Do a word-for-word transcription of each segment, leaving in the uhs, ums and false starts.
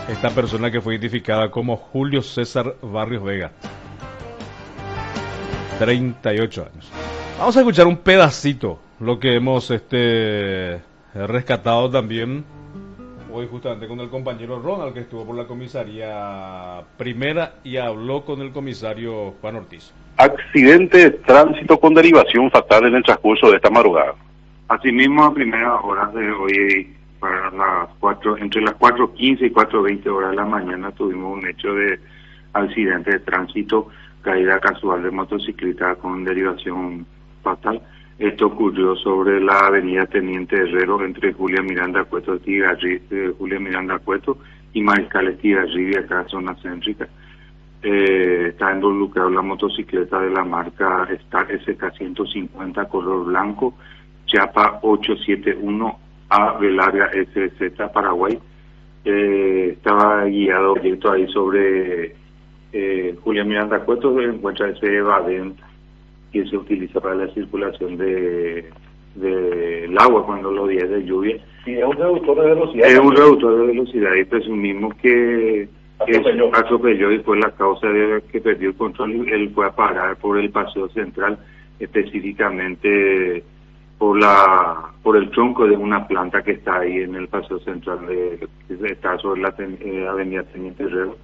esta persona que fue identificada como Julio César Barrios Vega, treinta y ocho años. Vamos a escuchar un pedacito, lo que hemos este rescatado también hoy justamente con el compañero Ronald, que estuvo por la comisaría primera y habló con el comisario Juan Ortiz. Accidente de tránsito con derivación fatal en el transcurso de esta madrugada. Asimismo, a primeras horas de hoy, para las cuatro, entre las cuatro quince y cuatro veinte horas de la mañana, tuvimos un hecho de accidente de tránsito, caída casual de motocicleta con derivación fatal. Esto ocurrió sobre la avenida Teniente Herrero entre Julia Miranda Cueto, Estigarri, eh, Julia Miranda Cueto y Mariscal Estigarribia, acá en zona céntrica. Eh, está involucrada la motocicleta de la marca Star S K ciento cincuenta color blanco, Chapa ochocientos setenta y uno A Velarga S Z Paraguay. Eh, estaba guiado directo ahí sobre eh, Julia Miranda Cueto, se encuentra ese Baden que se utiliza para la circulación de del agua cuando los días de lluvia. Y es un reductor de velocidad. Es un reductor de velocidad y presumimos que atropelló. Es, atropelló y fue la causa de que perdió el control y él fue a parar por el paseo central, específicamente por la por el tronco de una planta que está ahí en el paseo central de que está sobre la ten, eh, avenida Teniente Herrero.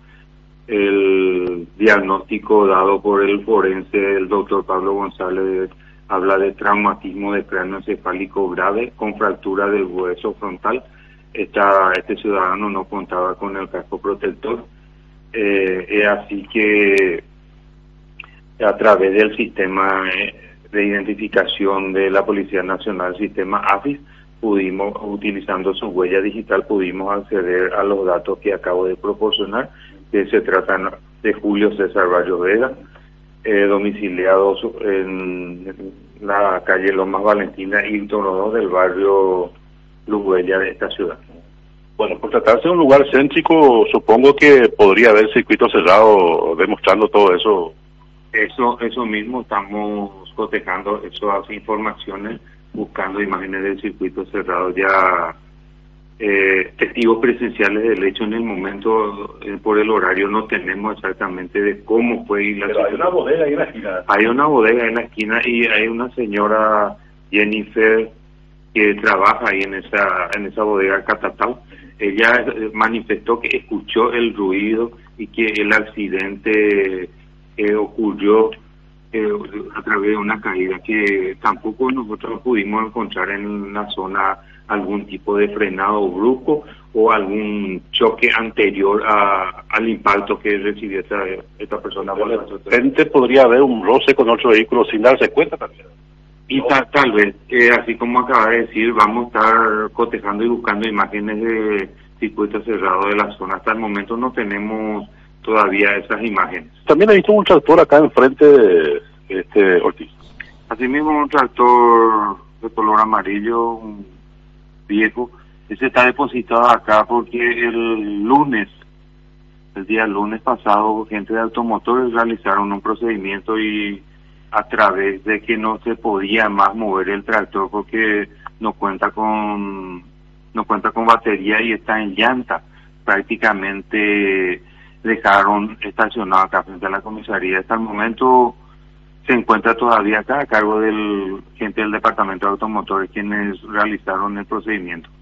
El diagnóstico dado por el forense, el doctor Pablo González, habla de traumatismo de cráneo encefálico grave con fractura del hueso frontal. Esta, este ciudadano no contaba con el casco protector. Eh, es así que a través del sistema de identificación de la Policía Nacional, sistema AFIS, pudimos, utilizando su huella digital, pudimos acceder a los datos que acabo de proporcionar, que se tratan de Julio César Barrios Vega, eh, domiciliado en la calle Lomas Valentina y dos del barrio Luz Bella de esta ciudad. Bueno, por tratarse de un lugar céntrico, supongo que podría haber circuito cerrado demostrando todo eso. Eso eso mismo, estamos cotejando esas informaciones, buscando imágenes del circuito cerrado, ya eh, testigos presenciales del hecho en el momento, eh, por el horario no tenemos exactamente de cómo fue. Y la Pero hay una bodega ahí en la esquina. Hay una bodega en la esquina y hay una señora Jennifer que trabaja ahí en esa en esa bodega Catatau. Ella manifestó que escuchó el ruido y que el accidente eh, ocurrió eh, a través de una caída, que tampoco nosotros pudimos encontrar en la zona algún tipo de frenado brusco o algún choque anterior a, al impacto que recibió esta, esta persona. De repente podría haber un roce con otro vehículo sin darse cuenta también. Y ta, tal vez, eh, así como acaba de decir, vamos a estar cotejando y buscando imágenes de circuito cerrado de la zona. Hasta el momento no tenemos todavía esas imágenes. También he visto un tractor acá enfrente de este Ortiz. Asimismo, un tractor de color amarillo, un viejo, ese está depositado acá porque el lunes, el día lunes pasado, gente de automotores realizaron un procedimiento y a través de que no se podía más mover el tractor porque no cuenta con no cuenta con batería y está en llanta, prácticamente dejaron estacionado acá frente a la comisaría. Hasta el momento se encuentra todavía acá a cargo del gente del departamento de automotores quienes realizaron el procedimiento.